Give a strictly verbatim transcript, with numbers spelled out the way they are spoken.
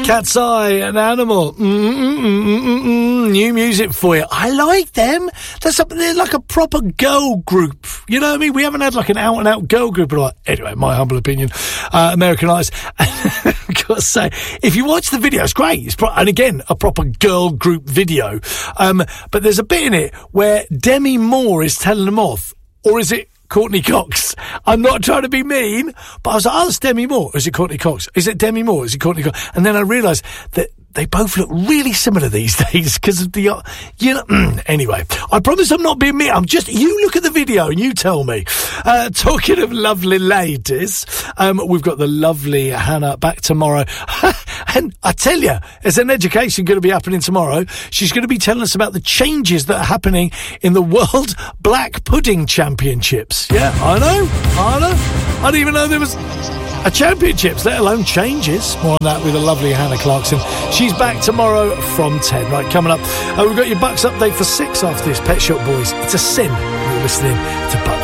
Cat's Eye, An Animal. Mm-mm-mm-mm-mm. New music for you. I like them. They're, some, they're like a proper girl group. You know what I mean? We haven't had like an out-and-out girl group. In a while. Anyway, my humble opinion. Uh, American Eyes. I've got to say, if you watch the video, it's great. It's pro- and again, a proper girl group video. Um, but there's a bit in it where Demi Moore is telling them off. Or is it Courtney Cox? I'm not trying to be mean, but I was like, oh, it's Demi Moore. Or is it Courtney Cox? Is it Demi Moore? Is it Courtney Cox? And then I realised that they both look really similar these days because of the, uh, you know, anyway, I promise I'm not being mean. I'm just, you look at the video and you tell me. Uh, talking of lovely ladies, um, we've got the lovely Hannah back tomorrow. And I tell you, there's an education going to be happening tomorrow. She's going to be telling us about the changes that are happening in the World Black Pudding Championships. Yeah, I know, I know. I didn't even know there was a championships, let alone changes. More on that with the lovely Hannah Clarkson. She's back tomorrow from ten. Right, coming up, uh, we've got your Bucks update for six after this. Pet Shop Boys. It's a sin you're listening to Bucks.